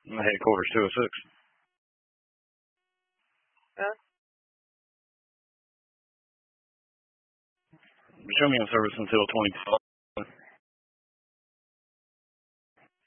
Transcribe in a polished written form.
Headquarters 206. Huh? Show me in service until 2012.